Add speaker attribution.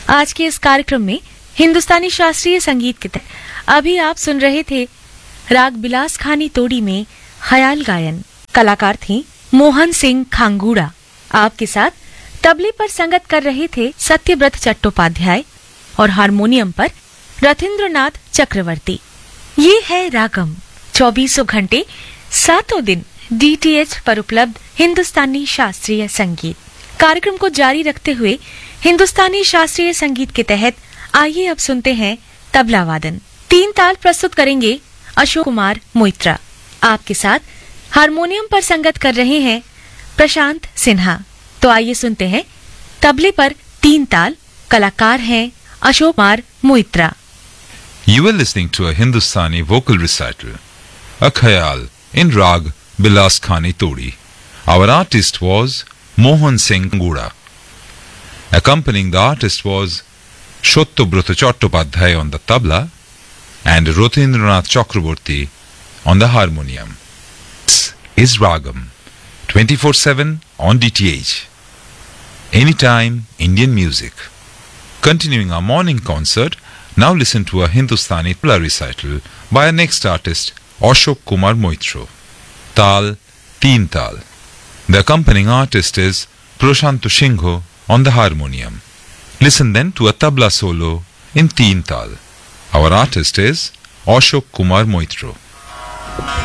Speaker 1: आज के इस कार्यक्रम में हिंदुस्तानी शास्त्रीय संगीत के तहत अभी आप सुन रहे थे राग बिलास खानी तोड़ी में ख्याल गायन। कलाकार थी मोहन सिंह खांगूड़ा। आपके साथ तबले पर संगत कर रहे थे सत्यव्रत चट्टोपाध्याय और हारमोनियम पर रथिंद्रनाथ चक्रवर्ती। ये है रागम, 24 घंटे 7 दिन DTH पर उपलब्ध हिंदुस्तानी शास्त्रीय संगीत। कार्यक्रम को जारी रखते हुए हिंदुस्तानी शास्त्रीय संगीत के तहत आइए अब सुनते हैं तबला वादन। 3 ताल प्रस्तुत करेंगे अशोक कुमार मोइत्रा। आपके साथ हारमोनियम पर संगत कर रहे हैं प्रशांत सिन्हा। तो आइए सुनते हैं तबले पर 3 ताल। कलाकार हैं Ashok Kumar Moitra.
Speaker 2: You were listening to a Hindustani vocal recital, a khayal in Rag Bilas Khani Todi. Our artist was Mohan Singh Gouda. Accompanying the artist was Shottobruta Chattopadhyay on the tabla and Rothindranath Chakraborty on the harmonium. This is Ragam, 24/7 on DTH. Anytime Indian music. Continuing our morning concert, now listen to a Hindustani tabla recital by our next artist, Ashok Kumar Moitra. Tal, Teen Tal. The accompanying artist is Prashantu Shingho on the harmonium. Listen then to a tabla solo in Teen Tal. Our artist is Ashok Kumar Moitra.